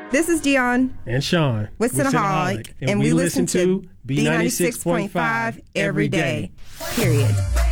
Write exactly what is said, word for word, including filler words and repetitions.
This is Dion and Sean with Cinnaholic, and, and we, we listen to B ninety-six point five every day. Period.